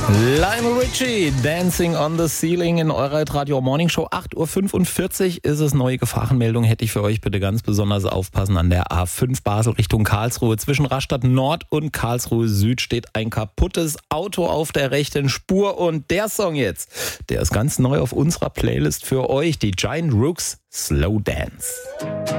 Lionel Richie, Dancing on the Ceiling in eurer Radio Morning Show. 8.45 Uhr ist es. Neue Gefahrenmeldung hätte ich für euch. Bitte ganz besonders aufpassen an der A5 Basel Richtung Karlsruhe. Zwischen Rastatt Nord und Karlsruhe Süd steht ein kaputtes Auto auf der rechten Spur. Und der Song jetzt, der ist ganz neu auf unserer Playlist für euch. Die Giant Rooks, Slow Dance.